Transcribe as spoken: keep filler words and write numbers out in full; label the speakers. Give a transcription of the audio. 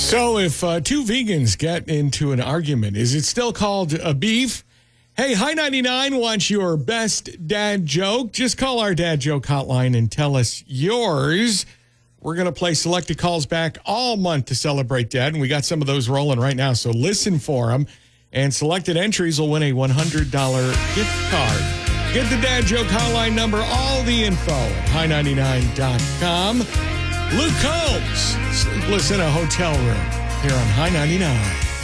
Speaker 1: So if uh, two vegans get into an argument, is it still called a beef? Hey, High ninety-nine wants your best dad joke. Just call our dad joke hotline and tell us yours. We're going to play selected calls back all month to celebrate dad, and we got some of those rolling right now, so listen for them. And selected entries will win a one hundred dollars gift card. Get the dad joke hotline number, all the info at high ninety-nine dot com. Luke Combs, sleepless in a hotel room here on High ninety-nine.